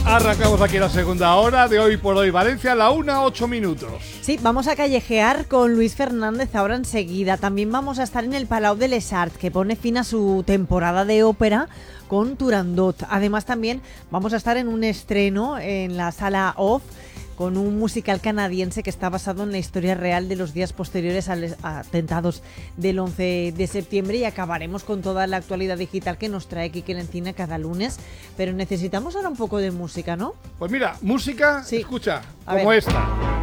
Arrancamos aquí la segunda hora de Hoy por Hoy Valencia, la 1:08. Sí, vamos a callejear con Luis Fernández ahora enseguida. También vamos a estar en el Palau de les Arts, que pone fin a su temporada de ópera con Turandot. Además también vamos a estar en un estreno en la Sala Off con un musical canadiense que está basado en la historia real de los días posteriores a los atentados del 11 de septiembre y acabaremos con toda la actualidad digital que nos trae Quique Lencina cada lunes. Pero necesitamos ahora un poco de música, ¿no? Pues mira, música, sí. Escucha, A como ver. esta.